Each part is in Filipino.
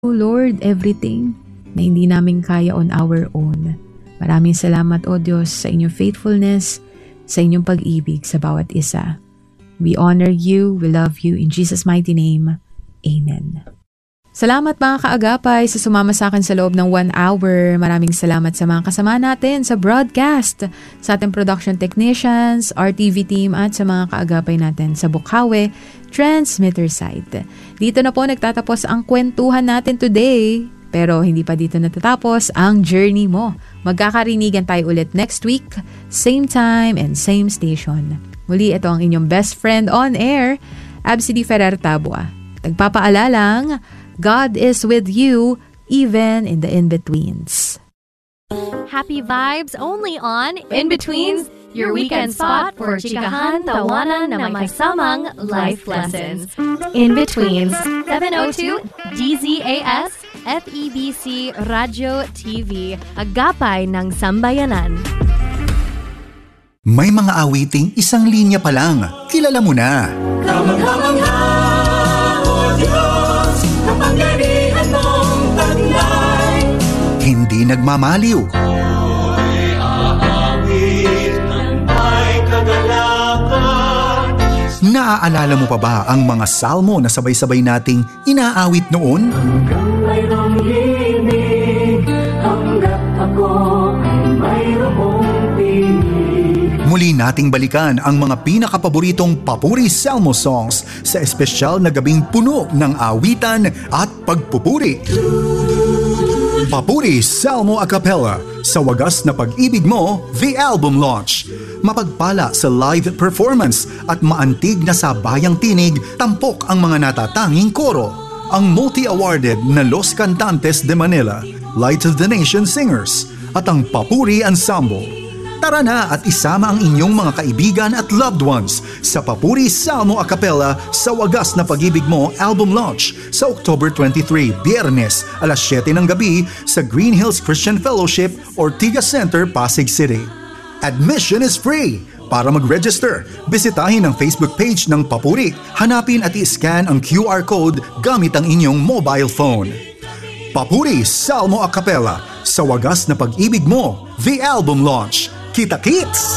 Lord, everything na hindi namin kaya on our own. Maraming salamat, O Diyos, sa inyong faithfulness, sa inyong pag-ibig sa bawat isa. We honor you, we love you, in Jesus' mighty name. Amen. Salamat mga kaagapay sa sumama sa akin sa loob ng 1 hour. Maraming salamat sa mga kasama natin sa broadcast, sa ating production technicians, RTV team at sa mga kaagapay natin sa Bukawe transmitter site. Dito na po nagtatapos ang kwentuhan natin today. Pero hindi pa dito natatapos ang journey mo. Magkakarinigan tayo ulit next week, same time and same station. Muli, ito ang inyong best friend on air, Absidy Ferrer Tabua. Nagpapaalalang, God is with you even in the in-betweens. Happy vibes only on In-Betweens, your weekend spot for chikahan, tawanan na may kasamang life lessons. In-Betweens, 702 DZAS, FEBC Radio TV, agapay ng sambayanan. May mga awiting isang linya pa lang. Kilala mo na. Kamang-kamangha, O Diyos, kapangyarihan mong taglay. Hindi nagmamaliw. Ako'y aawit ng may kagalakan. Naaalala mo pa ba ang mga salmo na sabay-sabay nating inaawit noon? Hanggang mayroong himig, hanggat ako ay mayroong tinig. Muli nating balikan ang mga pinakapaboritong Papuri Salmo songs sa espesyal na gabing puno ng awitan at pagpupuri. Papuri Salmo a Cappella, sa wagas na pag-ibig mo, the album launch. Mapagpala sa live performance at maantig na sabayang tinig, tampok ang mga natatanging koro. Ang multi-awarded na Los Cantantes de Manila, Light of the Nation Singers, at ang Papuri Ensemble. Tara na at isama ang inyong mga kaibigan at loved ones sa Papuri Salmo a Cappella sa wagas na pag-ibig mo album launch sa October 23, Biyernes, alas 7 ng gabi sa Green Hills Christian Fellowship, Ortigas Center, Pasig City. Admission is free. Para mag-register, bisitahin ang Facebook page ng Papuri. Hanapin at i-scan ang QR code gamit ang inyong mobile phone. Papuri Salmo a Cappella, sa wagas na pag-ibig mo, the album launch. Kita-kits!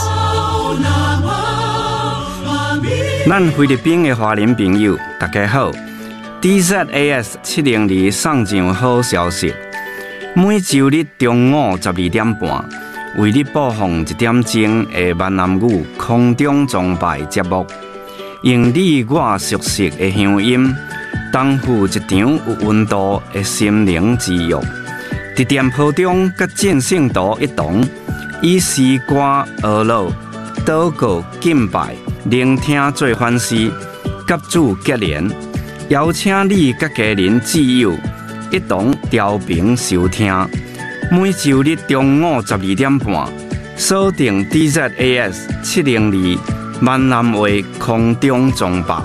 咱菲律賓嘅華人朋友，大家好。DZAS 702送上好消息，每週日中午12點半，為你播放1點鐘嘅閩南語空中崇拜節目，用你我熟悉嘅鄉音，擔負一場有溫度嘅心靈之約。佇店鋪中，甲正聖徒一同。以詩歌學老、禱告、敬拜、聆聽做反思，甲主結連，邀請你甲家人摯友一同調頻收聽。每週日中午12點半，鎖定 DZAS 702閩南話空中崇拜。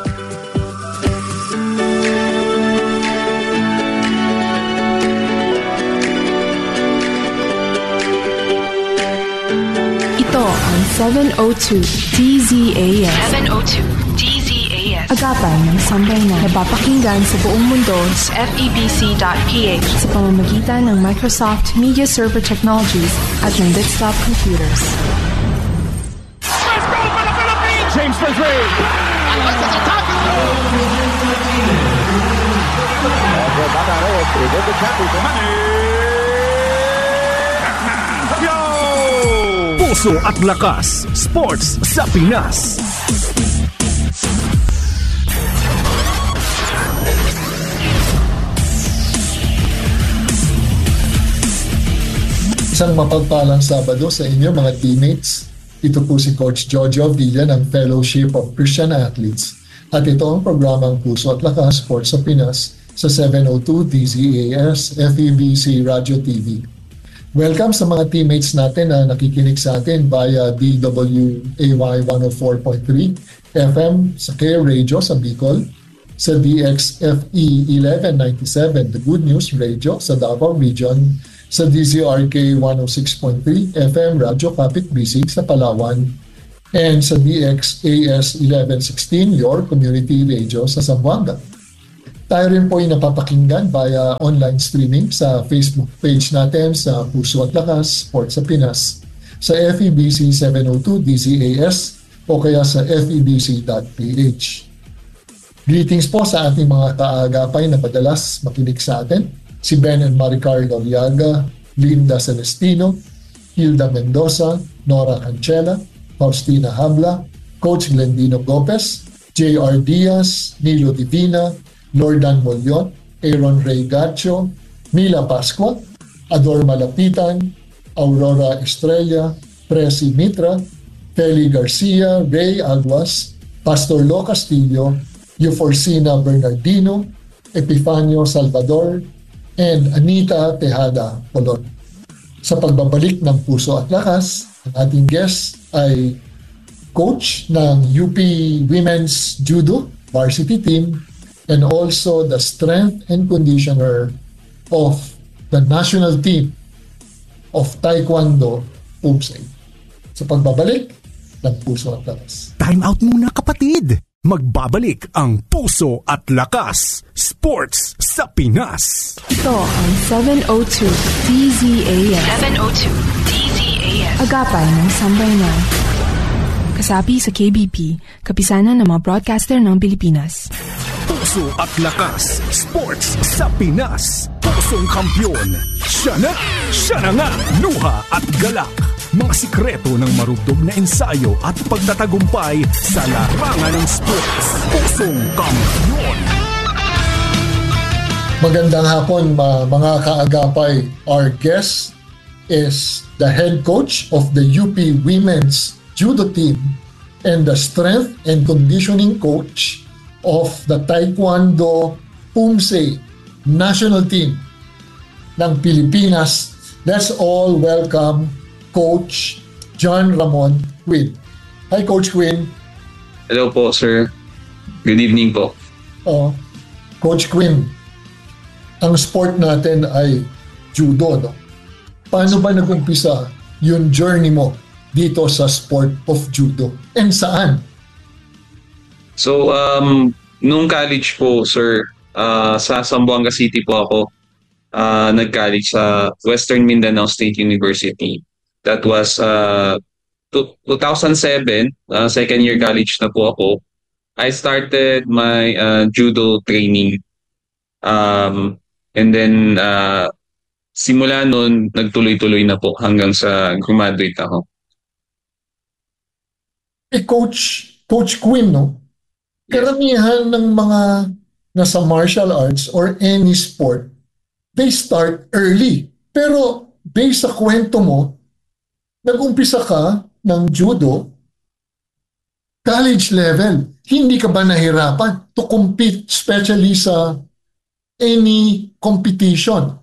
Ito ang 702 DZAS. 702 DZAS. Agapay ng sambayanan. Napapakinggan sa buong mundo sa FEBC.ph sa pamamagitan ng Microsoft Media Server Technologies at ng desktop computers. Let's go for the Philippines! James for three. Puso at lakas, sports sa Pinas. Isang mapagpalang Sabado sa inyo mga teammates. Ito po si Coach Jojo Villa ng Fellowship of Christian Athletes. At ito ang programang Puso at Lakas Sports sa Pinas sa 702 DZAS FEBC Radio TV. Welcome sa mga teammates natin na nakikinig sa atin via DWAY 104.3 FM sa Care Radio sa Bicol, sa DXFE 1197 The Good News Radio sa Davao Region, sa DZRK 106.3 FM Radio Kapit Bisig sa Palawan, and sa DXAS 1116 Your Community Radio sa Zamboanga. Tayo rin po ay napapakinggan via online streaming sa Facebook page natin sa Puso at Lakas, Sports sa Pinas, sa FEBC 702 DZAS o kaya sa febc.ph. Greetings po sa ating mga kaagapay na padalas makinig sa atin, si Ben and Maricar Loriaga, Linda Celestino, Hilda Mendoza, Nora Cancela, Faustina Habla, Coach Glendino Gopez, J.R. Diaz, Nilo Divina, Lordan Molyon, Aaron Ray Gacho, Mila Pascua, Ador Malapitan, Aurora Estrella, Presi Mitra, Feli Garcia, Ray Aguas, Pastor Lo Castillo, Euforcina Bernardino, Epifanio Salvador, and Anita Tejada Polon. Sa pagbabalik ng Puso at Lakas, ang ating guest ay coach ng UP Women's Judo Varsity Team and also the strength and conditioner of the national team of Taekwondo PUMSE. Sa pagbabalik ng Puso at Lakas. Time out muna kapatid! Magbabalik ang Puso at Lakas Sports sa Pinas. Ito ang 702 DZAS. 702 DZAS. Agapay ng Sambayanan. Kasapi sa KBP, kapisanan ng mga broadcaster ng Pilipinas. Puso at Lakas Sports sa Pinas. Pusong kampyon. Siya na nga. Luha at galak. Mga sikreto ng marugdog na ensayo at pagtatagumpay sa larangan ng sports. Pusong kampyon. Magandang hapon mga kaagapay. Our guest is the head coach of the UP Women's Judo Team and the strength and conditioning coach of the Taekwondo PUMSE National Team ng Pilipinas. Let's all welcome Coach John Ramon Quinn. Hi, Coach Quinn. Hello po, sir. Good evening po. Coach Quinn, ang sport natin ay judo, no? Paano ba nag-umpisa yung journey mo dito sa sport of judo? And saan? So, nung college po, sir, sa Zamboanga City po ako, nag-college sa Western Mindanao State University. That was 2007, second year college na po ako. I started my judo training. And then, simula nun, nagtuloy-tuloy na po hanggang sa graduate ako. Coach Quinn, no? Karamihan ng mga nasa martial arts or any sport, they start early. Pero based sa kwento mo, nag-umpisa ka ng judo, college level. Hindi ka ba nahirapan to compete, especially sa any competition?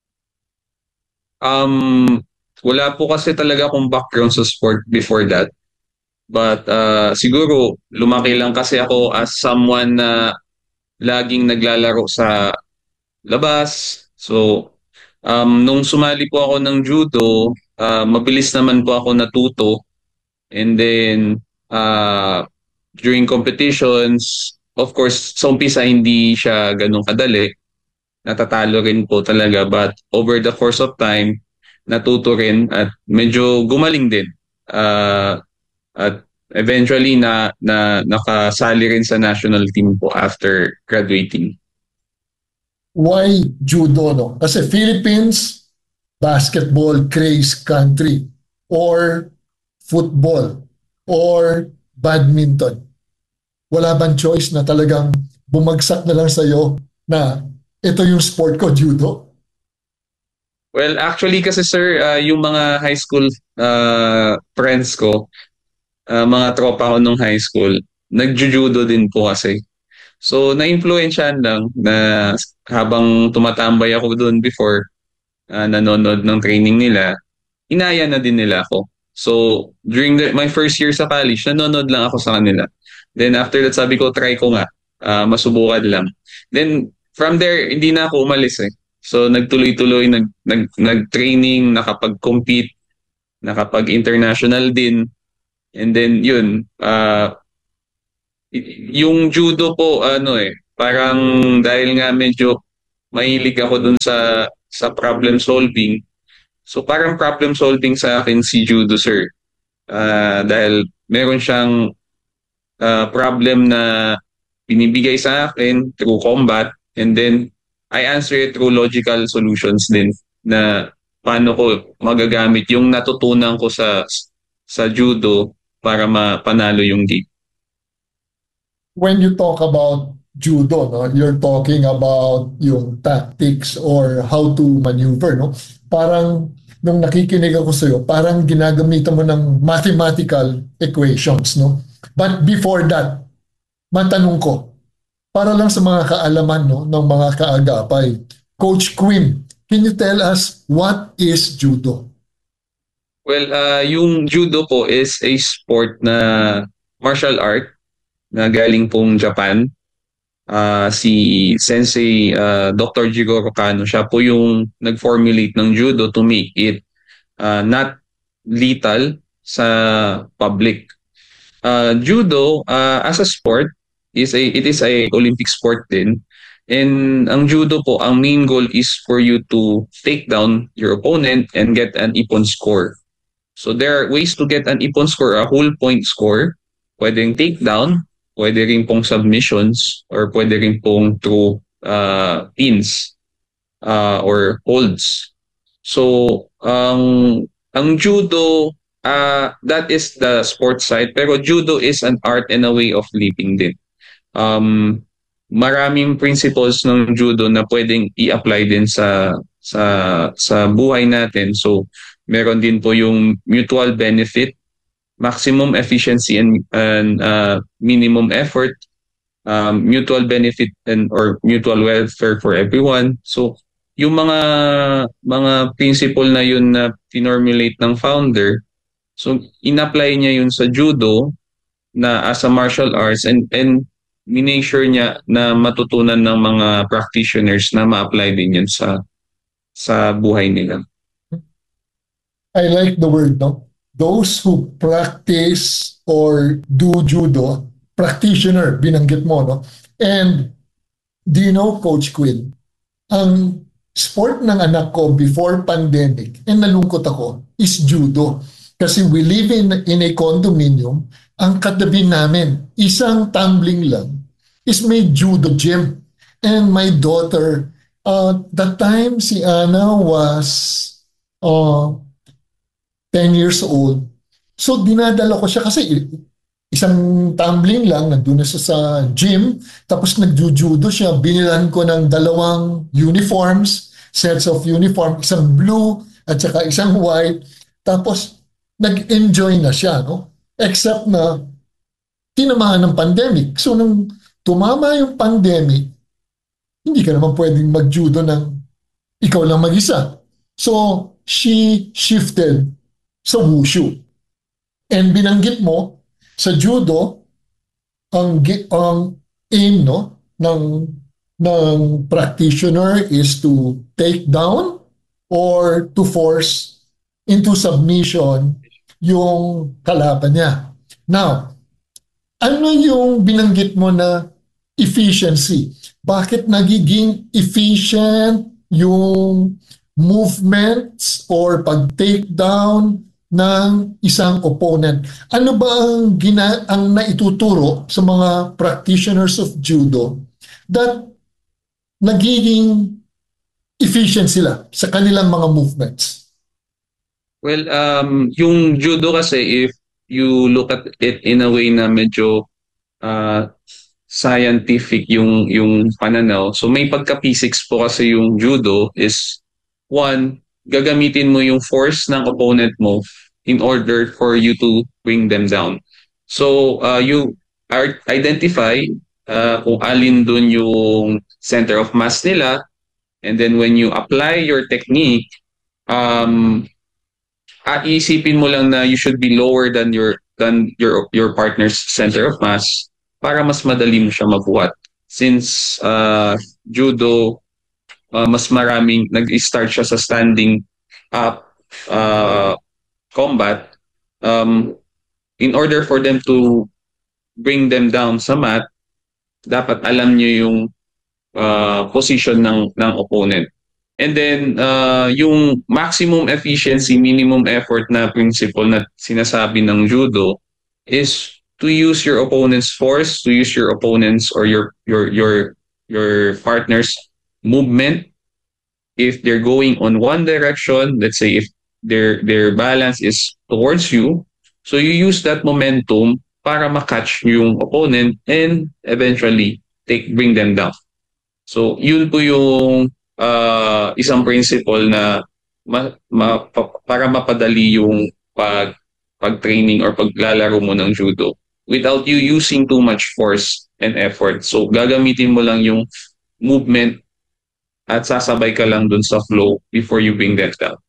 Wala po kasi talaga akong background sa sport before that. But siguro, lumaki lang kasi ako as someone na laging naglalaro sa labas. So, nung sumali po ako ng judo, mabilis naman po ako natuto. And then, during competitions, of course, sa umpisa hindi siya ganun kadali. Natatalo rin po talaga. But over the course of time, natuto rin at medyo gumaling din. At eventually, nakasali rin sa national team po after graduating. Why judo, no? Kasi Philippines, basketball craze country, or football, or badminton. Wala bang choice na talagang bumagsak na lang sa'yo na ito yung sport ko, judo? Well, actually kasi sir, yung mga high school friends ko, mga tropa ko nung high school, nagjujudo din po kasi. So, na-influensyahan lang na habang tumatambay ako doon before, nanonood ng training nila, inaya na din nila ako. So, during my first year sa college, nanonood lang ako sa kanila. Then after that, sabi ko, try ko nga, masubukan lang. Then, from there, hindi na ako umalis eh. So, nagtuloy-tuloy, nag-training, nakapag-compete, nakapag-international din. And then, yun, yung judo po, Parang dahil nga medyo mahilig ako dun sa problem solving. So parang problem solving sa akin si judo, sir. Dahil meron siyang problem na binibigay sa akin through combat, and then I answer it through logical solutions din na paano ko magagamit yung natutunan ko sa judo para mapanalo yung game. When you talk about judo, no, you're talking about yung tactics or how to maneuver, no? Parang nung nakikinig ako sa'yo, parang ginagamitan mo ng mathematical equations, no? But before that, matanong ko, para lang sa mga kaalaman, no, ng mga kaagapay, Coach Quinn, can you tell us what is judo? Well, yung judo po is a sport na martial art na galing pong Japan. Si Sensei Dr. Jigoro Kano, siya po yung nag-formulate ng judo to make it not lethal sa public. Judo as a sport it is a Olympic sport din. And ang judo po, ang main goal is for you to take down your opponent and get an ippon score. So there are ways to get an ippon score, a whole point score. Pwedeng takedown, pwede rin pong submissions, or pwede rin pong through pins or holds. So ang judo, that is the sports side, pero judo is an art and a way of living din. Maraming principles ng judo na pwedeng i-apply din sa buhay natin. So meron din po yung mutual benefit, maximum efficiency and minimum effort, mutual benefit and or mutual welfare for everyone. So yung mga principle na yun na pinormulate ng founder, so in-apply niya yun sa judo na as a martial arts, and minake sure niya na matutunan ng mga practitioners na ma-apply din yun sa buhay nila. I like the word, no? Those who practice or do judo, practitioner, binanggit mo, no? And do you know, Coach Quinn, ang sport ng anak ko before pandemic, and nalungkot ako, is judo. Kasi we live in a condominium, ang katabi namin, isang tumbling lang, is may judo gym. And my daughter, that time si Anna was 10 years old. So dinadala ko siya kasi isang tumbling lang, nandun na siya sa gym, tapos nagjujudo siya. Binilan ko ng 2 uniforms, sets of uniform, isang blue at saka isang white. Tapos nag-enjoy na siya, no? Except na tinamaan ng pandemic. So nung tumama yung pandemic, hindi ka naman pwedeng mag-judo ng ikaw lang mag-isa. So she shifted sa wushu. And binanggit mo, sa judo, ang aim, no, ng practitioner is to take down or to force into submission yung kalaban niya. Now, ano yung binanggit mo na efficiency? Bakit nagiging efficient yung movements or pag-take down ng isang opponent? Ano ba ang naituturo sa mga practitioners of judo that nagiging efficient sila sa kanilang mga movements? Well, yung judo kasi, if you look at it in a way na medyo scientific yung pananaw, so may pagka-physics po kasi yung judo is, one, gagamitin mo yung force ng opponent mo in order for you to bring them down. So you identify kung alin dun yung center of mass nila, and then when you apply your technique, iisipin mo lang na you should be lower than your partner's center of mass para mas madali mo siya mabuhat. Since judo, mas maraming nag-start siya sa standing up combat, in order for them to bring them down sa mat, dapat alam nyo yung position ng opponent. And then, yung maximum efficiency, minimum effort na principle na sinasabi ng judo is to use your opponent's force, to use your opponent's or your partner's movement. If they're going on one direction, let's say if their balance is towards you, so you use that momentum para makatch yung opponent and eventually bring them down. So yun po yung isang principle na para mapadali yung pag-training or paglalaro mo ng judo without you using too much force and effort. So gagamitin mo lang yung movement at sasabay ka lang dun sa flow before you bring them down.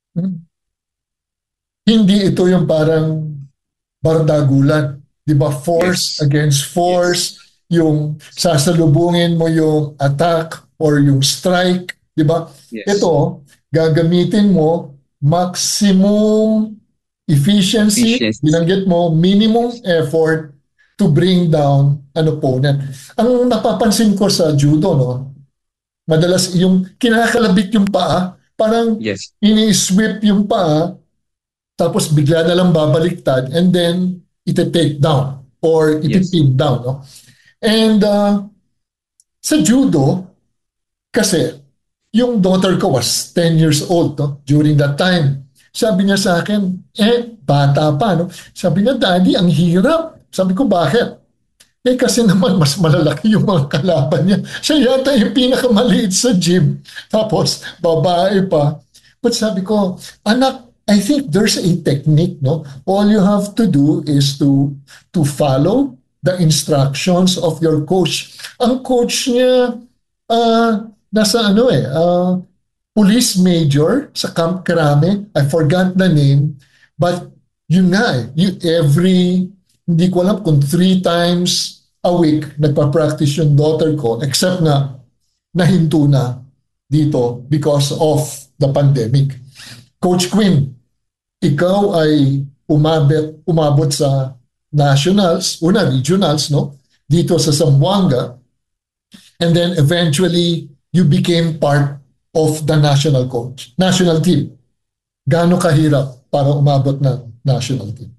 Hindi ito yung parang bardagulan. Di ba? Force against force. Yung sasalubungin mo yung attack or yung strike. Di ba? Ito, gagamitin mo maximum efficiency. Binanggit mo minimum effort to bring down an opponent. Ang napapansin ko sa judo, no? Madalas yung kinakalabit yung paa, parang ini-sweep yung paa, tapos bigla na lang babaliktad and then ite-take down or ite-pin down. No? And sa judo, kasi yung daughter ko was 10 years old no? During that time. Sabi niya sa akin, bata pa. No? Sabi niya, Daddy, ang hirap. Sabi ko, bakit? Kasi naman mas malalaki yung mga kalaban niya. Siya yata yung pinakamaliit sa gym. Tapos, babae pa. But sabi ko, anak, I think there's a technique, no? All you have to do is to follow the instructions of your coach. Ang coach niya, nasa police major sa Camp Crame. I forgot the name. But yun nga hindi ko alam kung 3 times a week nagpa-practice yung daughter ko, except na nahinto na dito because of the pandemic. Coach Quinn, ikaw ay umabot sa nationals, regionals, no? Dito sa Zamboanga. And then eventually, you became part of the national team. Gaano kahirap para umabot ng national team?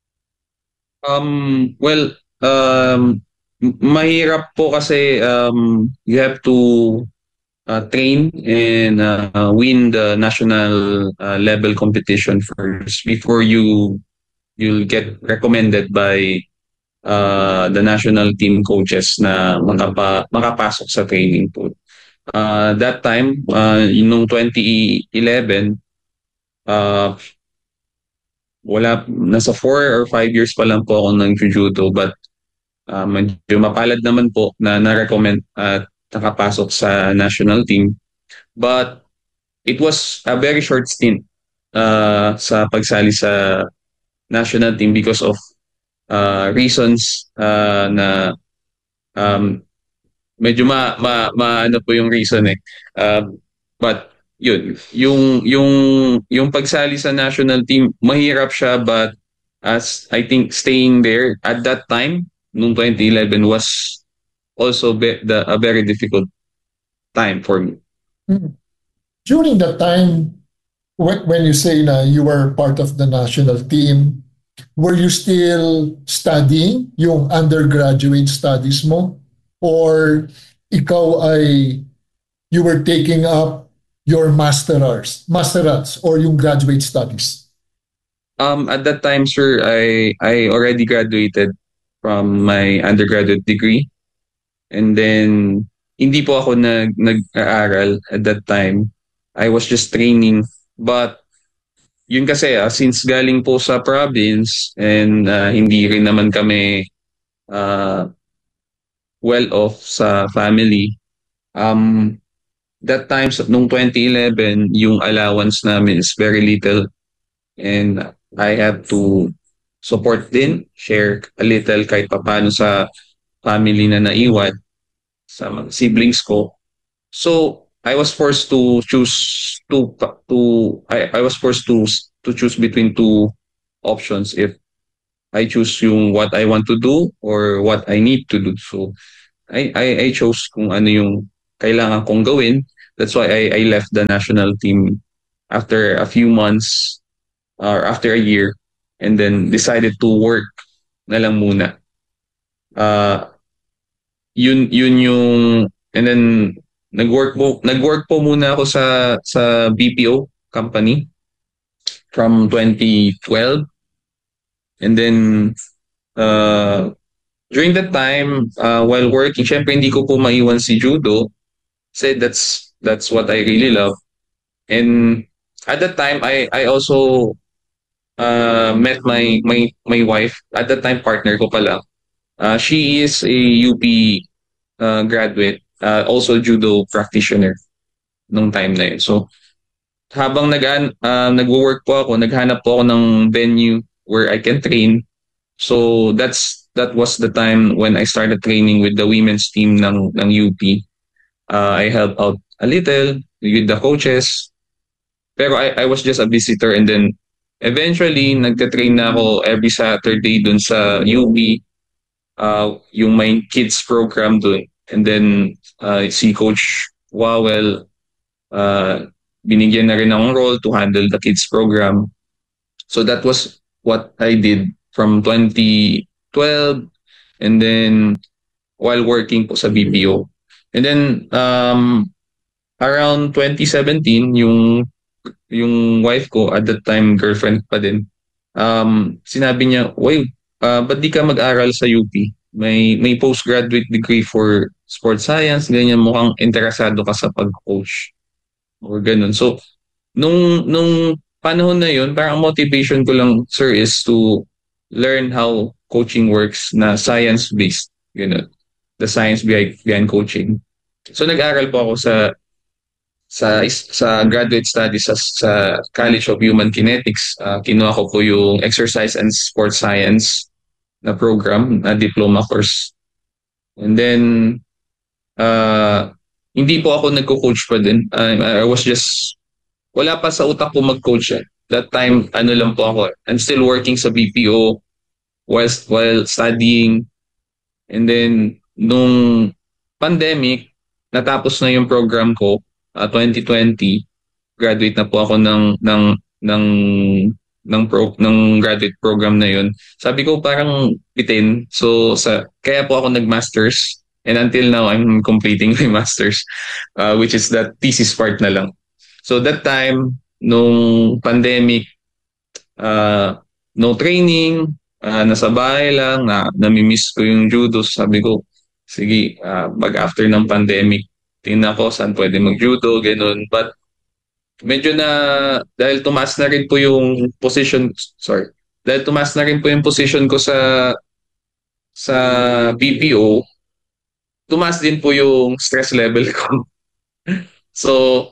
Mahirap po kasi you have to train and win the national level competition first before you'll get recommended by the national team coaches na makapasok sa training po. That time, noong 2011, nasa 4 or 5 years pa lang po ako ng judo, but medyo mapalad naman po na na-recommend at nakapasok sa national team. But it was a very short stint sa pagsali sa national team because of reasons na medyo ano po yung reason but yun, yung pagsali sa national team, mahirap siya, but as I think staying there at that time, noong 2011 was also a very difficult time for me. During that time, when you say na you were part of the national team, were you still studying yung undergraduate studies mo? Or you were taking up your master's or yung graduate studies? At that time, sir, I already graduated from my undergraduate degree. And then, hindi po ako nag-aaral at that time. I was just training. But, yun kasi, since galing po sa province and hindi rin naman kami well off sa family, that time, noong 2011, yung allowance namin is very little. And I have to support din, share a little kahit papano sa family na naiwan, sa mga siblings ko. So, I was forced to choose I was forced to choose between 2 options if I choose yung what I want to do or what I need to do. So, I chose kung ano yung kailangan kong gawin. That's why I left the national team after a few months or after a year, and then decided to work na lang muna. Yun yung, and then nag-work po muna ako sa BPO company from 2012. And then during that time, while working, syempre hindi ko po maiwan si judo. Said that's what I really love. And at that time, I also met my wife. At that time, partner ko pala. She is a UP graduate, also judo practitioner nung time na yun. So habang nagwo-work po ako, naghanap po ako ng venue where I can train. So that was the time when I started training with the women's team ng UP. I helped out a little with the coaches. Pero I was just a visitor, and then eventually nagte-train na ako every Saturday dun sa UP, yung may kids program dun. And then si Coach Wawel, binigyan na rin akong role to handle the kids program. So that was what I did from 2012, and then while working po sa BPO. And then around 2017, yung wife ko, at that time girlfriend pa din, sinabi niya, "Wait, ba't di ka mag-aral sa UP? May postgraduate degree for sports science, ganyan, mukhang interesado ka sa pag-coach." Or ganun. So nung panahon na yun, parang motivation ko lang, sir, is to learn how coaching works na science-based. Ganun. The science behind coaching. So nag-aral po ako sa graduate studies sa College of Human Kinetics. Kinuha ko po yung exercise and sports science na program, na diploma course. And then hindi po ako nagko-coach pa din. I was just, wala pa sa utak ko mag-coach. That time, lang po ako. I'm still working sa BPO while studying. And then nung pandemic, natapos na yung program ko, 2020, graduate na po ako ng graduate program na yun. Sabi ko parang bitin. So kaya po ako nag-masters, and until now I'm completing my masters, which is that thesis part na lang. So that time nung pandemic, no training, nasa bahay lang, nami-miss ko yung judo. Sabi ko, sige, pag after ng pandemic, tingnan ko saan pwede mag-judo, ganun. But medyo dahil tumaas na rin po yung position ko sa BPO, tumaas din po yung stress level ko. So,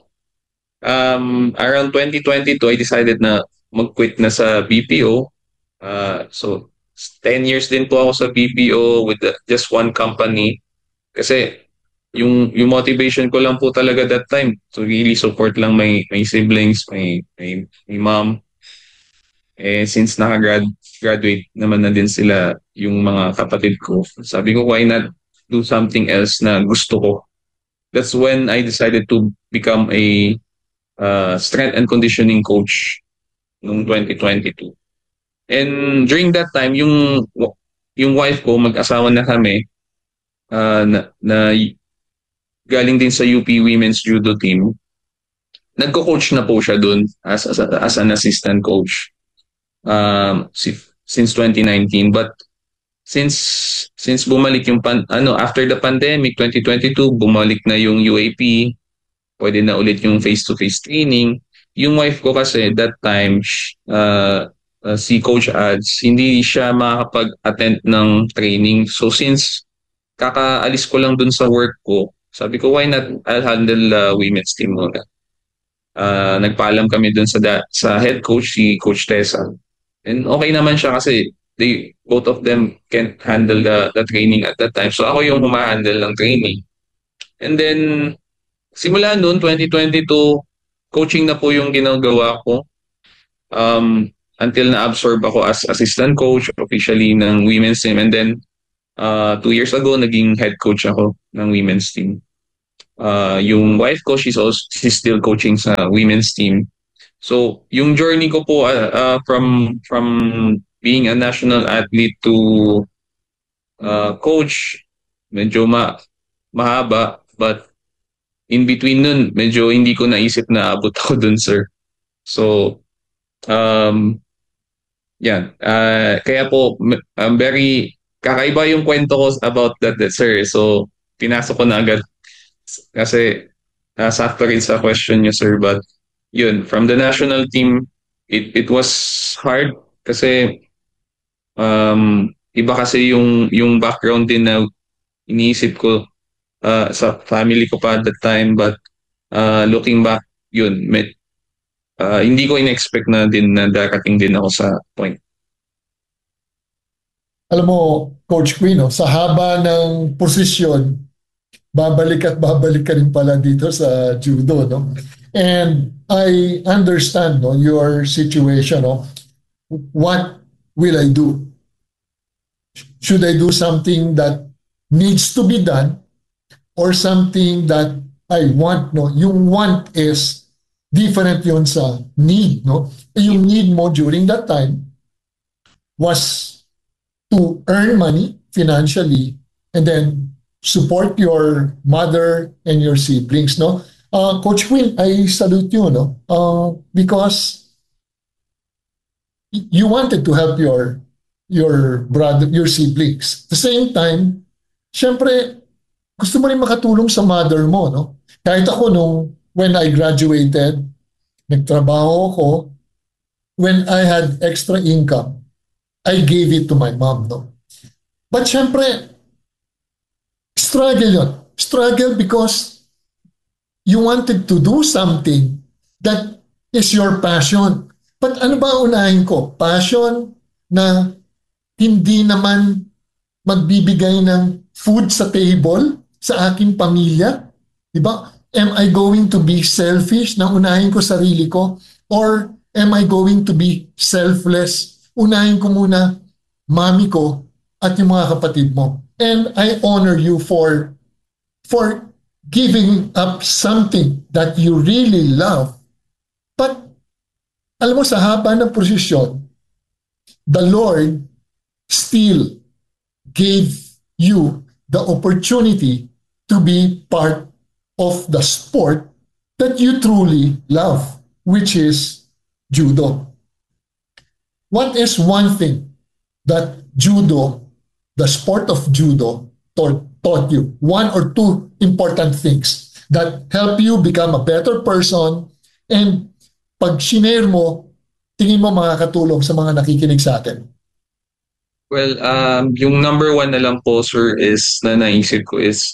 around 2022, I decided na mag-quit na sa BPO. So 10 years din po ako sa BPO with just one company, kasi yung motivation ko lang po talaga that time to really support lang my siblings, my mom. Since naka-graduate naman na din sila yung mga kapatid ko, sabi ko, why not do something else na gusto ko? That's when I decided to become a strength and conditioning coach noong 2022. And during that time, yung wife ko, mag-asawa na kami, na galing din sa UP Women's Judo Team. Nagko-coach na po siya dun as an assistant coach since 2019. But since bumalik yung after the pandemic 2022, bumalik na yung UAP, pwede na ulit yung face-to-face training. Yung wife ko kasi that time, si Coach Ads, hindi siya makakapag-attend ng training. So since kakaalis ko lang dun sa work ko, sabi ko, why not I'll handle women's team muna. Nagpaalam kami dun sa head coach, si Coach Tessa. And okay naman siya kasi both of them can't handle the training at that time. So ako yung humahandle ng training. And then simula noon 2022, coaching na po yung ginagawa ko. Until na-absorb ako as assistant coach officially ng women's team. And then 2 years ago, naging head coach ako ng women's team. Yung wife ko, she's still coaching sa women's team. So, yung journey ko po from being a national athlete to coach, medyo mahaba, but in between nun, medyo hindi ko naisip na abot ako dun, sir. So, yan. Kaya po, very kakaiba yung kwento ko about that, sir. So, pinasok ko na agad kasi sakto rin sa question niyo, sir. But yun, from the national team, it was hard kasi iba kasi yung background din na iniisip ko sa family ko pa at that time. But looking back, yun, hindi ko in-expect na din na darating din ako sa point. Alam mo, Coach Queen, sa haba ng posisyon, babalik at babalik ka rin pala dito sa judo, no? And I understand, no, your situation, no? What will I do? Should I do something that needs to be done or something that I want, no? Yung want is different yun sa need, no? Yung need mo during that time was to earn money financially and then support your mother and your siblings, no? Coach Will, I salute you, no? Because you wanted to help your brother, your siblings. At the same time, syempre, gusto mo rin makatulong sa mother mo, no? Kahit ako when I graduated, nagtrabaho ako, when I had extra income, I gave it to my mom, no? But syempre, struggle yun. Struggle because you wanted to do something that is your passion. But ano ba unahin ko? Passion na hindi naman magbibigay ng food sa table sa aking pamilya? Diba? Am I going to be selfish na unahin ko sarili ko? Or am I going to be selfless? Unahin ko muna mami ko at yung mga kapatid mo. And I honor you for giving up something that you really love. But alam mo, sa haba ng posisyon, the Lord still gave you the opportunity to be part of the sport that you truly love, which is judo. What is one thing that judo, the sport of judo, taught you? One or two important things that help you become a better person, and pag shinare mo, tingin mo makakatulong sa mga nakikinig sa atin? Well, yung number one na lang po, sir, is na naisip ko is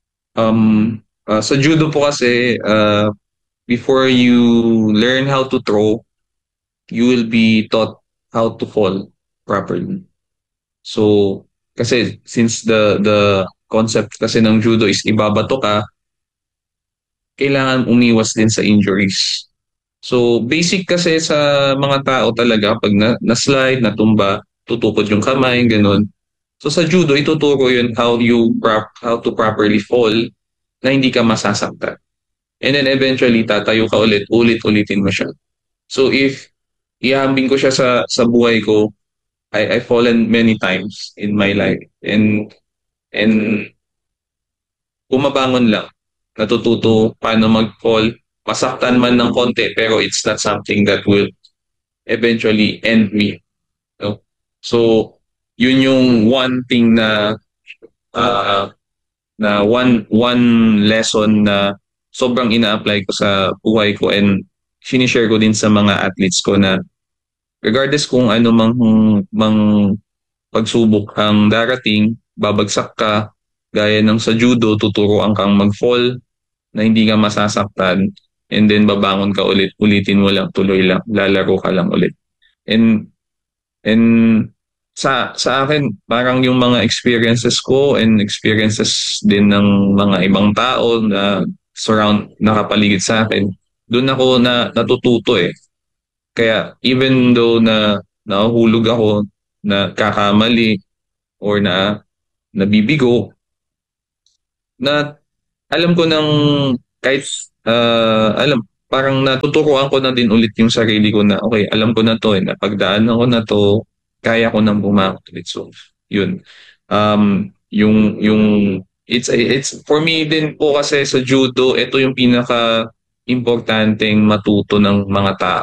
sa judo po kasi before you learn how to throw, you will be taught how to fall properly. So, kasi since the concept kasi ng judo is ibabato ka, kailangan umiwas din sa injuries. So, basic kasi sa mga tao talaga, pag na-slide, natumba, tutukod yung kamay, ganun. So, sa judo, ituturo yun how to properly fall na hindi ka masasaktan. And then eventually, tatayo ka ulit-ulitin mo siya. So, if ihambing ko siya sa buhay ko, I've fallen many times in my life. And bumabangon lang. Natututo paano mag-fall. Masaktan man ng konti, pero it's not something that will eventually end me. No? So, yun yung one thing na one lesson na sobrang ina-apply ko sa buhay ko, and sinishare ko din sa mga athletes ko na regardless kung ano mang pagsubok ang darating, babagsak ka, gaya ng sa judo, tuturuan kang mag-fall na hindi ka masasaktan, and then babangon ka ulitin mo lang, tuloy lang, lalaro ka lang ulit. And sa akin, parang yung mga experiences ko and experiences din ng mga ibang tao na nakapaligid sa akin, doon ako natututo eh. Kaya even though na nahuhulog ako, na kakamali, or na nabibigo, na alam ko ng kahit parang natuturuan ko na din ulit yung sarili ko na okay, alam ko na to, na pagdaanan ko na to, kaya ko nang bumangon ulit. So, yun. Yung it's for me din po kasi sa judo, ito yung pinaka importanteng matuto ng mga tao.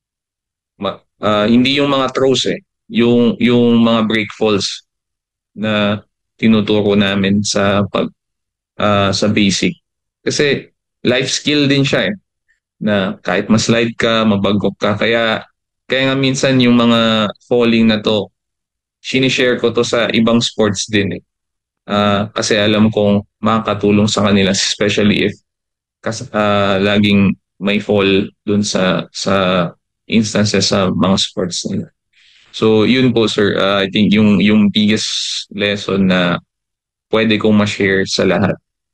Hindi yung mga throws yung mga break falls na tinuturo namin sa sa basic. Kasi life skill din siya na kahit ma-slide ka, mabagok ka. Kaya nga minsan yung mga falling na to, sinishare ko to sa ibang sports din kasi alam kong makakatulong sa kanila, especially if laging may fall dun sa instances sa mga sports nila. So yun po sir, I think yung biggest lesson na pwede kong ma-share sa lahat.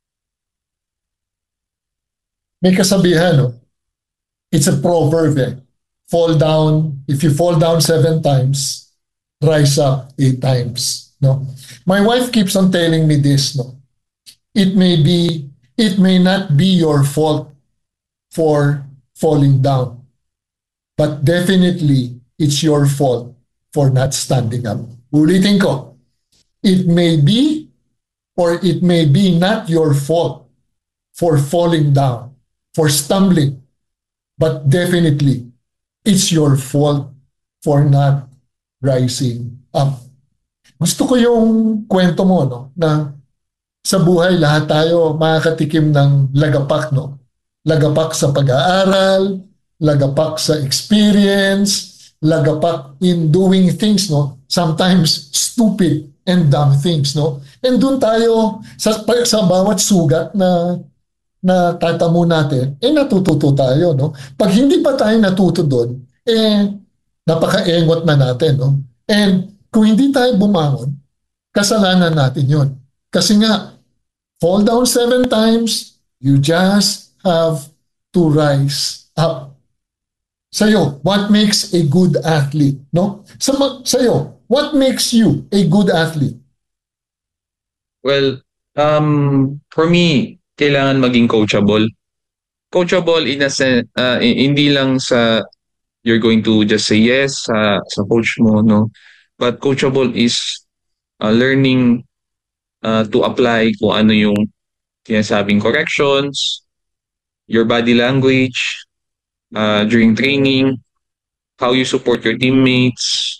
May kasabihan, no? It's a proverb. If you fall down 7 times, rise up 8 times. No? My wife keeps on telling me this. No? It may not be your fault for falling down, but definitely it's your fault for not standing up. Ulitin ko, it may be or it may be not your fault for falling down, for stumbling, but definitely it's your fault for not rising up. Gusto ko yung kwento mo, no, na sa buhay lahat tayo makakatikim ng lagapak, no? Lagapak sa pag-aaral, lagapak sa experience, lagapak in doing things, no? Sometimes stupid and dumb things, no? And doon tayo sa bawat sugat na tatamo natin, natututo tayo, no? Pag hindi pa tayo natuto doon, napaka-engot na natin, no? And kung hindi tayo bumangon, kasalanan natin yon. Kasi nga, fall down 7 times, you just have to rise up. Sa'yo, what makes a good athlete, no? Sa'yo, what makes you a good athlete? Well, for me, kailangan maging coachable. Coachable in a sense, hindi lang sa you're going to just say yes sa coach mo, no? But coachable is learning to apply kung ano yung sinasabing corrections, your body language during training, how you support your teammates.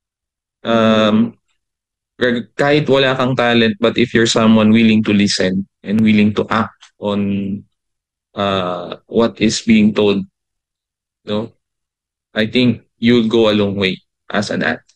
Kahit wala kang talent, but if you're someone willing to listen and willing to act on what is being told, no, I think you'll go a long way as an athlete.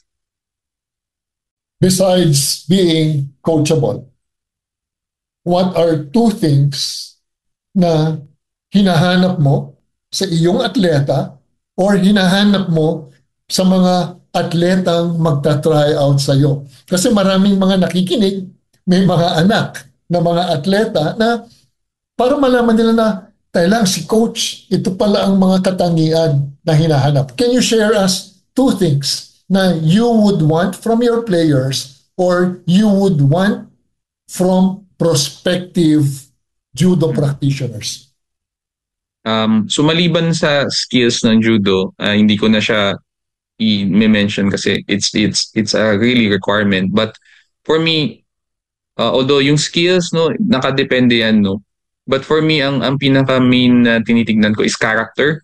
Besides being coachable, what are 2 things na hinahanap mo sa iyong atleta or hinahanap mo sa mga atletang magta-try out sa iyo? Kasi maraming mga nakikinig, may mga anak na mga atleta na para malaman nila na lang si coach, ito pala ang mga katangian na hinahanap. Can you share us 2 things na you would want from your players or you would want from prospective judo practitioners? So maliban sa skills ng judo, hindi ko na siya i-mention kasi it's a really requirement. But for me, although yung skills, no, nakadepende yan, no. But for me, ang pinaka main na tinitignan ko is character.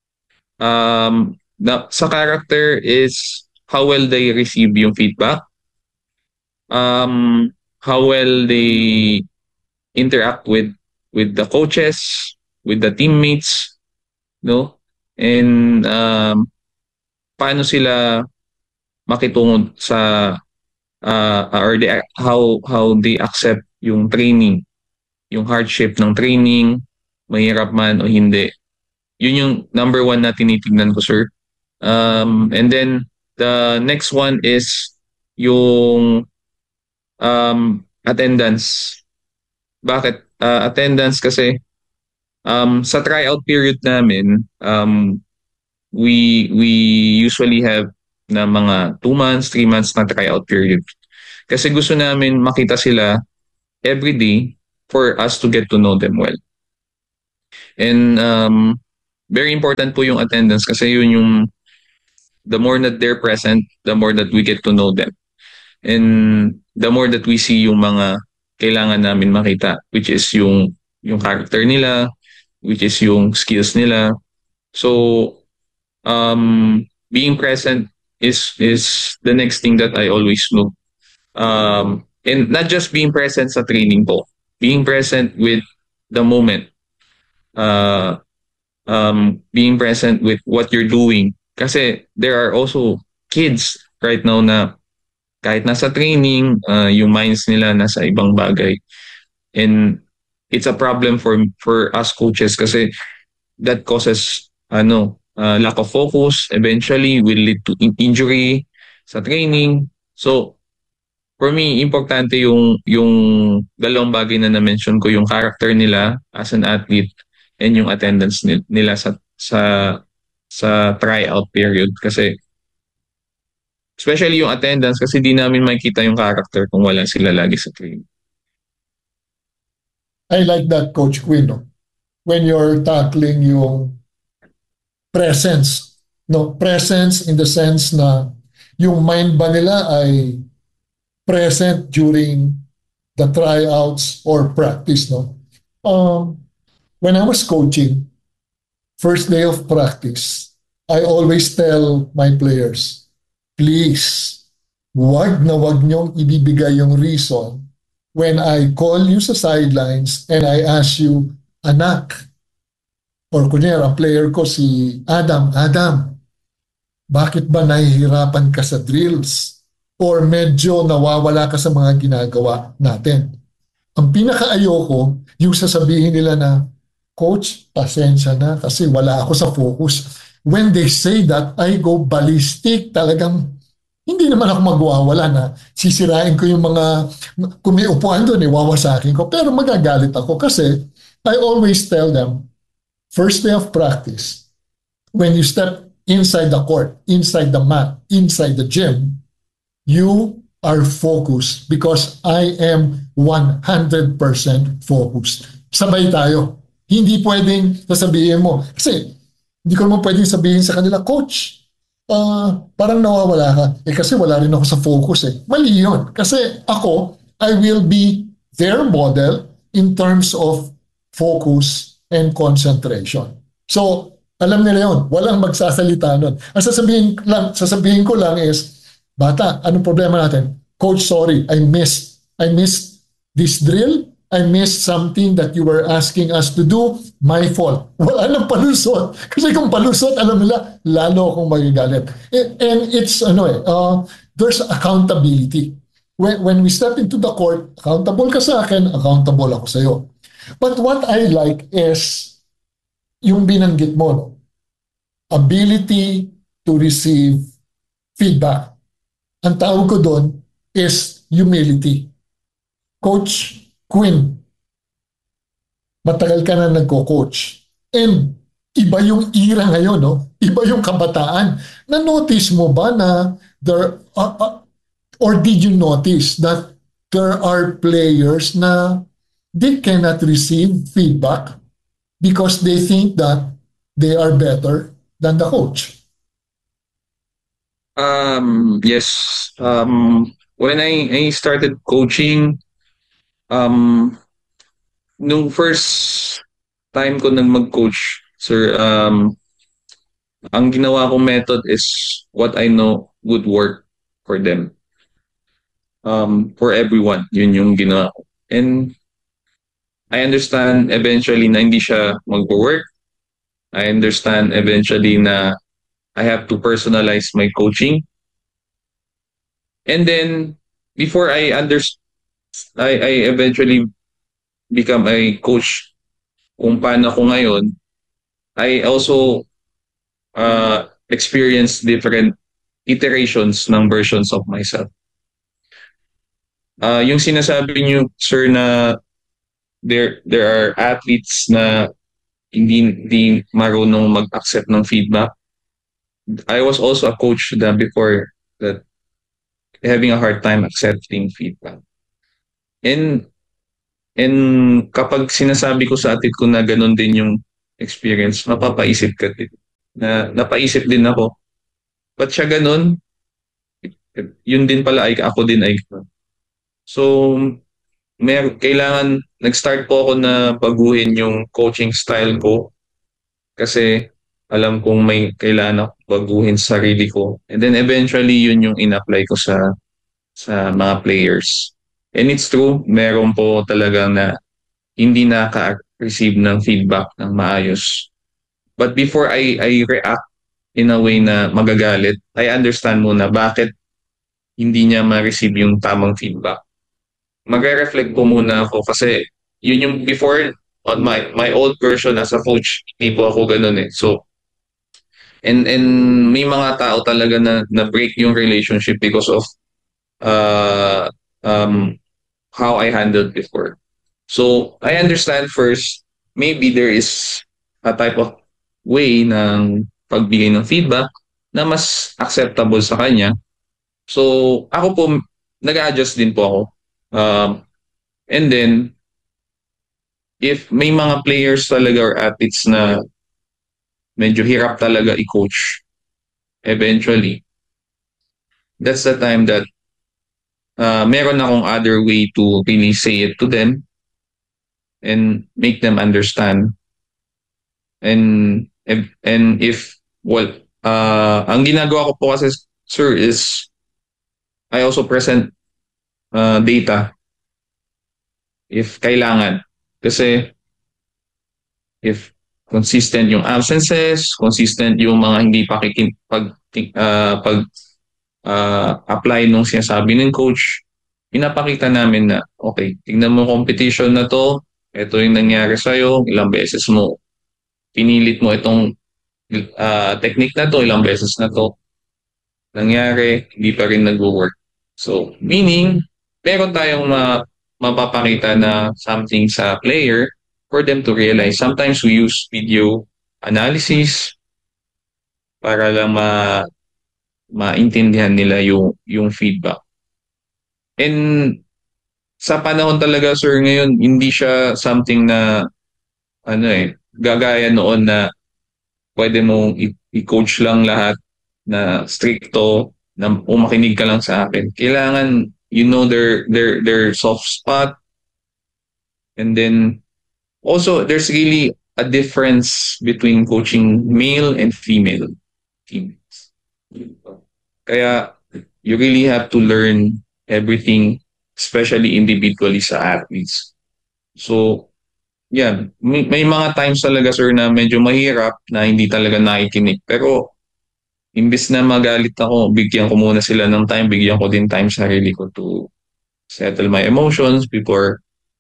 Sa character is how well they receive yung feedback, how well they interact with the coaches, with the teammates, no, and paano sila makitungo sa or how they accept yung training, yung hardship ng training, mahirap man o hindi. Yun yung number 1 na tinitignan ko, sir. And then the next one is yung attendance. Bakit? Attendance kasi sa tryout period namin, we usually have na mga 2 months, 3 months na tryout period. Kasi gusto namin makita sila every day for us to get to know them well. And very important po yung attendance kasi yun yung the more that they're present, the more that we get to know them. And the more that we see yung mga kailangan namin makita, which is yung character nila, which is yung skills nila. So being present is the next thing that I always look. And not just being present sa training po, being present with the moment. Being present with what you're doing. Kasi there are also kids right now na kahit nasa training, yung minds nila nasa ibang bagay. And it's a problem for us coaches kasi that causes lack of focus, eventually will lead to injury sa training. So for me, importante yung dalawang bagay na na-mention ko, yung character nila as an athlete and yung attendance nila sa tryout period. Kasi especially yung attendance kasi di namin makikita yung character kung wala sila lagi sa training. I like that, Coach Quinn, no? When you're tackling yung presence. No? Presence in the sense na yung mind ba nila ay present during the tryouts or practice. No? When I was coaching, first day of practice, I always tell my players, please, wag niyong ibibigay yung reason when I call you sa sidelines and I ask you, anak, or kunyari, ang player ko si Adam, bakit ba nahihirapan ka sa drills? Or medyo nawawala ka sa mga ginagawa natin? Ang pinakaayoko, yung sasabihin nila na, Coach, pasensya na kasi wala ako sa focus. When they say that, I go ballistic. Talagang hindi naman ako magwawala na sisirain ko yung mga, kung may upuan doon, wawasakin ko. Pero magagalit ako kasi I always tell them, first day of practice, when you step inside the court, inside the mat, inside the gym, you are focused because I am 100% focused. Sabay tayo. Hindi pwedeng sasabihin mo. Kasi hindi ko naman pwedeng sabihin sa kanila, Coach, parang nawawala ka. Kasi wala rin ako sa focus . Mali yun. Kasi ako, I will be their model in terms of focus and concentration. So, alam nila yun. Walang magsasalita nun. Ang sasabihin ko lang is, bata, anong problema natin? Coach, sorry, I missed this drill. I missed something that you were asking us to do. My fault. Wala nang palusot. Kasi kung palusot, alam nila, lalo akong magagalit. And it's, there's accountability. When we step into the court, accountable ka sa akin, accountable ako sa iyo. But what I like is yung binanggit mo, no? Ability to receive feedback. Ang tawag ko doon is humility. Coach Quinn, matagal ka na nagko-coach. And iba yung era ngayon, no? Iba yung kabataan. Na-notice mo ba na there or did you notice that there are players na they cannot receive feedback because they think that they are better than the coach? Yes. When I started coaching, nung first time ko nang mag-coach, sir, ang ginawa kong method is what I know would work for them. For everyone, yun yung ginawa ko. And I understand eventually na hindi siya mag-work. I understand eventually na I have to personalize my coaching. And then, before I eventually become a coach kung paano ako ngayon, I also experienced different iterations ng versions of myself. Yung sinasabi niyo, sir, na there are athletes na hindi marunong mag-accept ng feedback. I was also a coach before that. having a hard time accepting feedback. And kapag sinasabi ko sa atid ko na ganun din yung experience, mapapaisip ka din. Napaisip din ako. Ba't siya ganun? Yun din pala ay ako din ay ganun. So, kailangan, nag-start po ako na baguhin yung coaching style ko kasi alam kong may kailangan ako baguhin sa sarili ko. And then eventually, yun yung in-apply ko sa mga players. And it's true, meron po talaga na hindi naka-receive ng feedback ng maayos. But before I react in a way na magagalit, I understand muna bakit hindi niya ma-receive yung tamang feedback. Magre-reflect po muna ako kasi yun yung before on my old version as a coach, hindi po ako ganun eh. So, and may mga tao talaga na break yung relationship because of how I handled before. So, I understand first, maybe there is a type of way ng pagbigay ng feedback na mas acceptable sa kanya. So, ako po, nag-adjust din po ako. And then, if may mga players talaga or athletes na medyo hirap talaga i-coach, eventually, that's the time that meron akong other way to really say it to them and make them understand. And if, well, ang ginagawa ko po kasi, sir, is I also present data if kailangan. Kasi if consistent yung absences, consistent yung mga hindi apply nung sinasabi ng coach, pinapakita namin na, okay, tingnan mo competition na to, ito yung nangyari sa'yo, ilang beses mo pinilit mo itong technique na to, ilang beses na to nangyari, hindi pa rin nag-work. So, meaning, meron tayong mapapakita na something sa player for them to realize. Sometimes we use video analysis para lang maintindihan nila yung feedback. And sa panahon talaga, sir, ngayon, hindi siya something na gagaya noon na pwede mong i-coach lang lahat na stricto, na makinig ka lang sa akin. Kailangan, you know, their soft spot. And then, also, there's really a difference between coaching male and female teams. Kaya, you really have to learn everything, especially individually sa athletes. So, yeah, may mga times talaga, sir, na medyo mahirap na hindi talaga nakikinig. Pero, imbis na magalit ako, bigyan ko muna sila ng time, bigyan ko din time sa sarili ko to settle my emotions before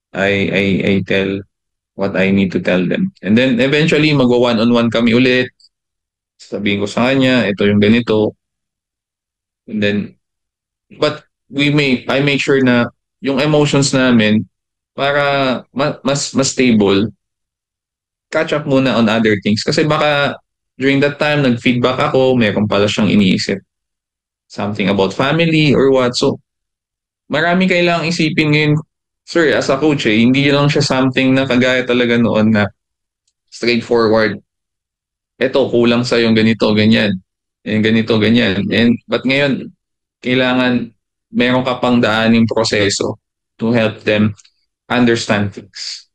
I tell what I need to tell them. And then, eventually, mag-one-on-one kami ulit. Sabihin ko sa kanya, ito yung ganito. And then, but I make sure na yung emotions namin, para mas stable, catch up muna on other things. Kasi baka during that time, nag-feedback ako, meron pala siyang iniisip. Something about family or what. So, marami kailangang isipin ngayon, sir, as a coach, hindi lang siya something na kagaya talaga noon na straightforward. Eto, kulang sa yung ganito, ganyan. And ganito, ganyan. But ngayon, kailangan meron ka pang daaning proseso to help them understand things.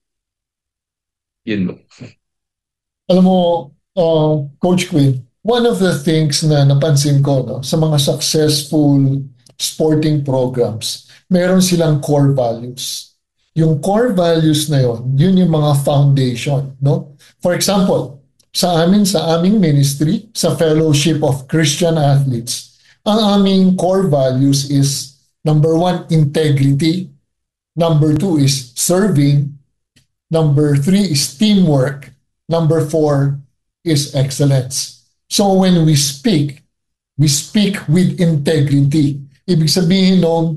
Yun mo. Alam mo, Coach Quinn, one of the things na napansin ko sa mga successful sporting programs, meron silang core values. Yung core values na yun yung mga foundation. No? For example, sa aming ministry, sa Fellowship of Christian Athletes, ang aming core values is number 1, integrity. Number 2 is serving. Number 3 is teamwork. Number 4 is excellence. So when we speak with integrity. Ibig sabihin nun,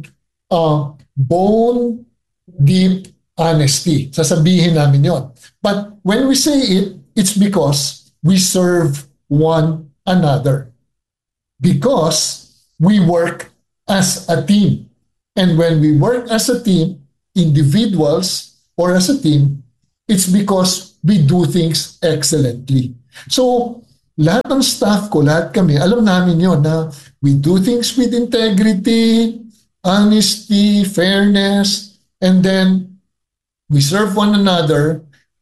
bone deep honesty. Sasabihin namin yon. But when we say it, it's because we serve one another. Because we work as a team. And when we work as a team, individuals or as a team, it's because we do things excellently. So, lahat ng staff ko, lahat kami, alam namin yon na we do things with integrity, honesty, fairness, and then we serve one another,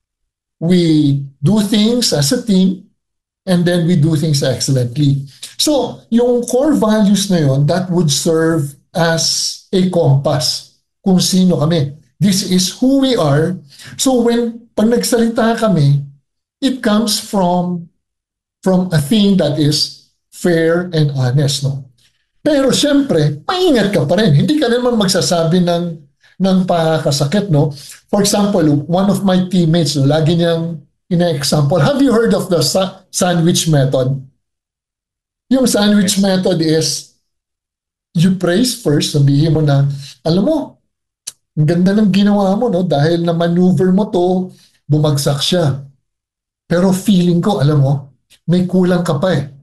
we do things as a team, and then we do things excellently. So, yung core values na yon, that would serve as a compass kung sino kami. This is who we are. So pag nagsalita kami, it comes from a thing that is fair and honest, no? Pero siyempre, maingat ka pa rin. Hindi ka naman magsasabi ng pakakasakit, no? For example, one of my teammates, no, lagi niyang ina-example, have you heard of the sandwich method? Yung sandwich method is, you praise first, sabihin mo na, alam mo, ang ganda ng ginawa mo, no? Dahil na maneuver mo to, bumagsak siya. Pero feeling ko, alam mo, may kulang ka pa eh.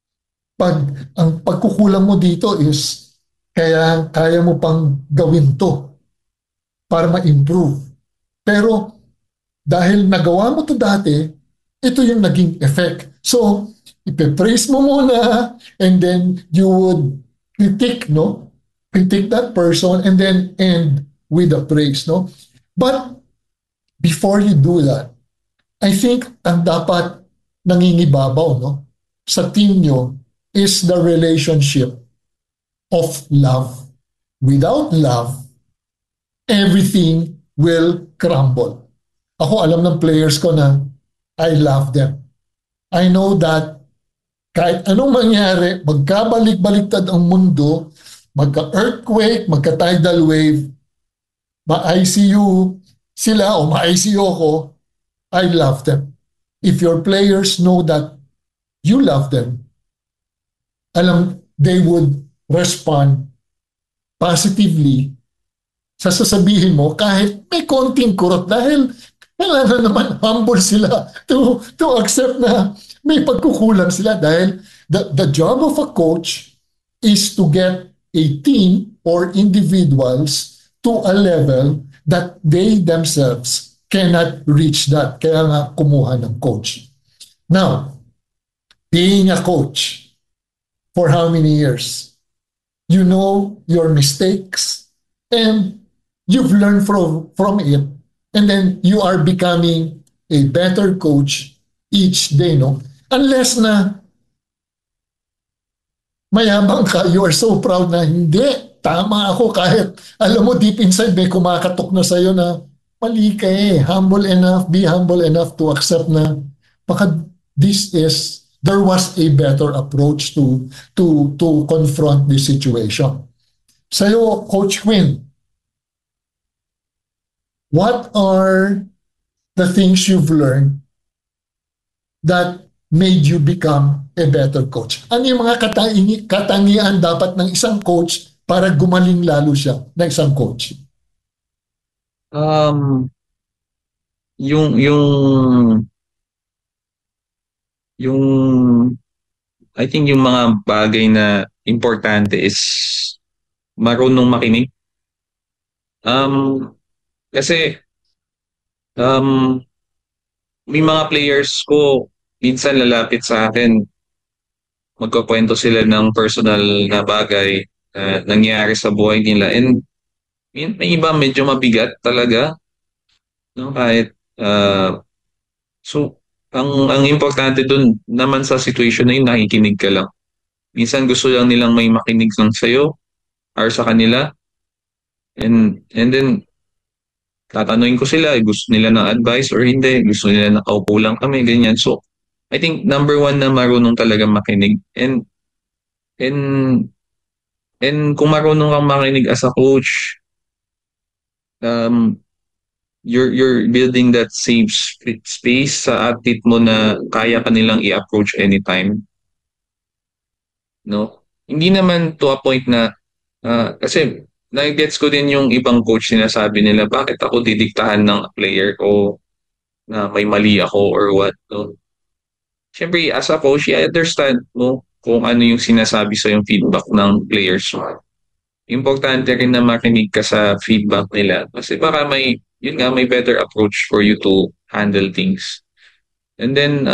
Ang pagkukulang mo dito is, kaya mo pang gawin to para ma-improve. Pero, dahil nagawa mo to dati, ito yung naging effect. So, ipe-praise mo muna, and then you would critique that person, and then end with a praise, no? But before you do that, I think ang dapat nangingibabaw, no, sa team nyo is the relationship of love. Without love, everything will crumble. Ako, alam ng players ko na I love them. I know that kahit anong mangyari, magkabalik-baliktad ang mundo, magka-earthquake, magka-tidal wave, ma-ICU sila o ma-ICU ako, I love them. If your players know that you love them, they would respond positively sa sasabihin mo kahit may konting kurot dahil kailangan naman humble sila to accept na may pagkukulang sila dahil the job of a coach is to get a team or individuals to a level that they themselves cannot reach that. Kaya nga kumuha ng coach. Now, being a coach for how many years? You know your mistakes and you've learned from it. And then you are becoming a better coach each day, no? Unless na mayabang ka, you are so proud na hindi, tama ako kahit alam mo deep inside may kumakatok na sa'yo na mali ka eh. Be humble enough to accept na baka there was a better approach to confront this situation. Sa'yo, Coach Quinn, what are the things you've learned that made you become a better coach? Ano yung mga katangian dapat ng isang coach para gumaling lalo siya na isang coach? I think yung mga bagay na importante is marunong makinig. Kasi may mga players ko minsan lalapit sa akin, magkukwento sila ng personal na bagay na nangyari sa buhay nila, and may iba medyo mabigat talaga, no? Kahit so ang importante dun naman sa situation na yun, nakikinig ka lang. Minsan gusto lang nilang may makinig lang sa'yo or sa kanila, and then tatanungin ko sila, gusto nila ng advice or hindi, gusto nila nakaupo lang kami, ganyan. So, I think number one na marunong talaga makinig. And kung marunong kang makinig as a coach, you're building that safe space sa athlete mo na kaya ka nilang i-approach anytime. No? Hindi naman to a point na, kasi nag-gets ko din yung ibang coach sinasabi nila, bakit ako didiktahan ng player ko na may mali ako or what, no? Siyempre, as a coach, I understand mo kung ano yung sinasabi sa yung feedback ng players mo. importante rin na makinig ka sa feedback nila kasi baka may better approach for you to handle things. And then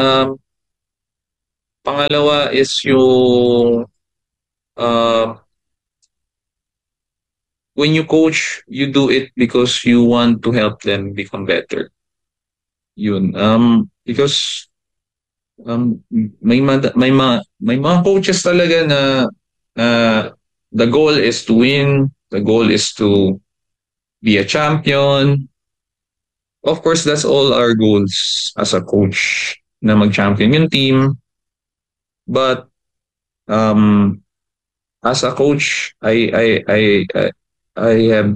pangalawa is yung when you coach, you do it because you want to help them become better. Yun. Because may mga coaches talaga na the goal is to win, the goal is to be a champion. Of course, that's all our goals as a coach, na mag-champion yung team. But as a coach, I have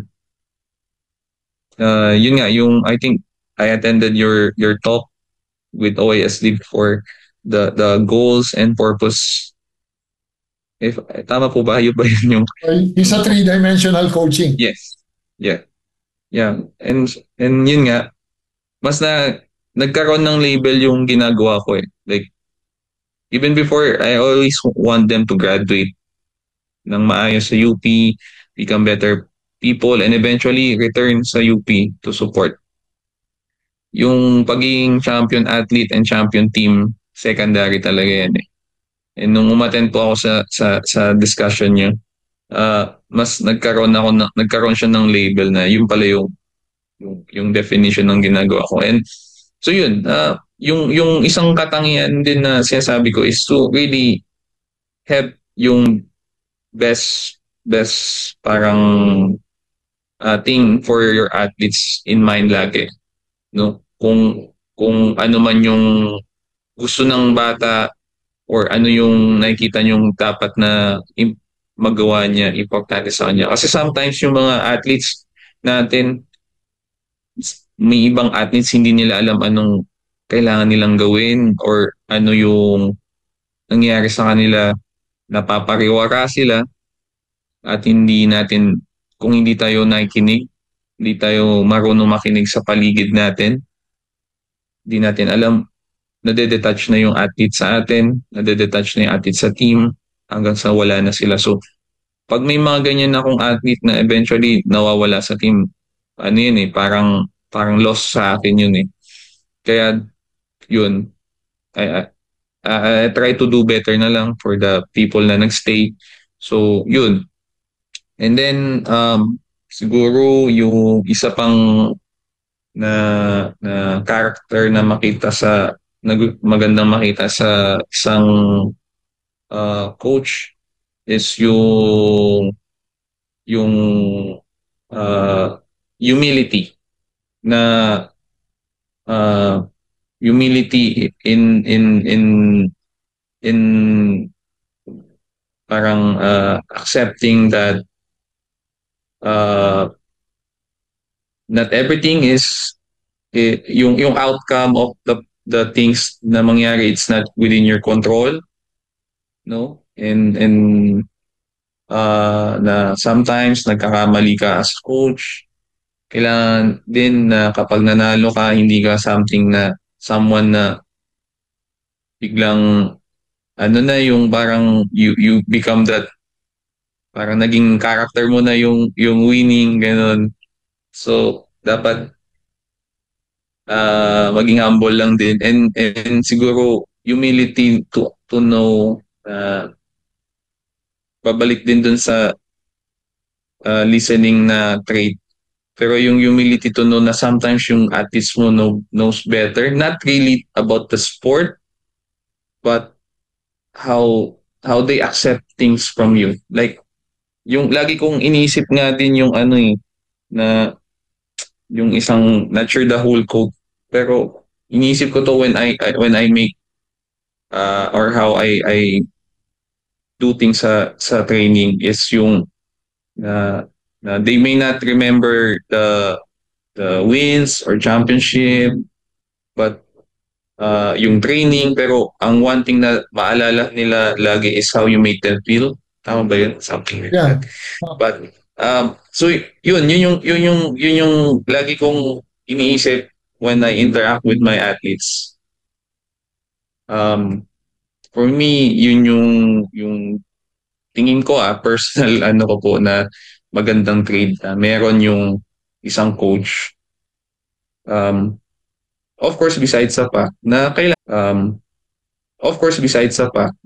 yun nga yung I think I attended your talk with OASD before, the goals and purpose. If tama po ba, yun ba yun yung It's a 3-dimensional coaching. Yes. Yeah. And yun nga, mas nagkaroon ng label yung ginagawa ko eh. Like, even before, I always want them to graduate ng maayos sa UP, become better people, and eventually return sa UP to support. Yung pagiging champion athlete and champion team, secondary talaga yan eh. And nung umattend po ako sa discussion niyo, mas nagkaroon siya ng label na yun pala yung definition ng ginagawa ko. And so yun, yung isang katangian din na sinasabi ko is to really have yung best parang thing for your athletes in mind lagi, no? Kung ano man yung gusto ng bata or ano yung nakikita nyong dapat na magawa niya, importante sa kanya. Kasi sometimes yung mga athletes natin, may ibang athletes hindi nila alam anong kailangan nilang gawin or ano yung nangyayari sa kanila, napapariwara sila at kung hindi tayo nakikinig, hindi tayo marunong makinig sa paligid natin, hindi natin alam, nade-detach na yung athlete sa atin, nade-detach na yung athlete sa team, hanggang sa wala na sila. So, pag may mga ganyan akong athlete na eventually nawawala sa team, ano yun eh, parang loss sa akin yun eh. Kaya, yun, I try to do better na lang for the people na nagstay. So, yun. And then, siguro yung isa pang na character na magandang makita sa isang coach is yung humility na humility in parang accepting that not everything is yung outcome of the things na mangyari, it's not within your control, no? And na sometimes nagkakamali ka as coach. Kailangan din na kapag nanalo ka, hindi ka someone na biglang ano na yung parang you become that, parang naging character mo na yung winning, ganun. So dapat maging humble lang din and siguro humility to know, babalik din dun sa listening na trait. Pero yung humility to know na sometimes yung athletes mo knows better, not really about the sport, but how they accept things from you. Like, yung lagi kong iniisip nga din yung ano eh, na yung isang, not sure the whole quote, pero iniisip ko to when I make or how I do things sa training is yung they may not remember the wins or championship, but yung training, pero ang one thing na maalala nila lagi is how you make them feel. Tama ba yun? Something like that. But so yun yung lagi kong iniisip when I interact with my athletes. For me, yun yung tingin ko personal ano ko po na magandang trade na meron yung isang coach. Of course, besides sa fact na